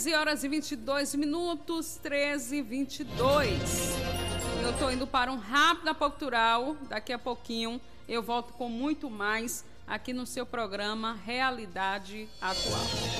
13 horas e 22 minutos, 13h22. Eu estou indo para um rápido apoio cultural. Daqui a pouquinho eu volto com muito mais aqui no seu programa Realidade Atual.